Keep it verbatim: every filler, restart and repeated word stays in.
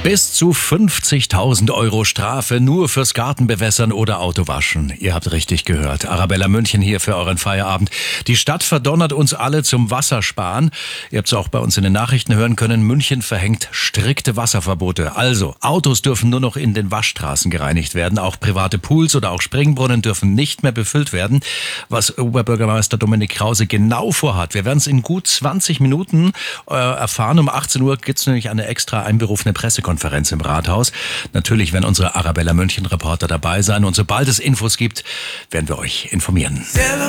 Bis zu fünfzigtausend Euro Strafe nur fürs Gartenbewässern oder Autowaschen. Ihr habt richtig gehört. Arabella München hier für euren Feierabend. Die Stadt verdonnert uns alle zum Wassersparen. Ihr habt es auch bei uns in den Nachrichten hören können. München verhängt strikte Wasserverbote. Also, Autos dürfen nur noch in den Waschstraßen gereinigt werden. Auch private Pools oder auch Springbrunnen dürfen nicht mehr befüllt werden. Was Oberbürgermeister Dominik Krause genau vorhat. Wir werden es in gut zwanzig Minuten äh, erfahren. Um achtzehn Uhr gibt es nämlich eine extra einberufene Pressekonferenz im Rathaus. Natürlich werden unsere Arabella München Reporter dabei sein und sobald es Infos gibt, werden wir euch informieren.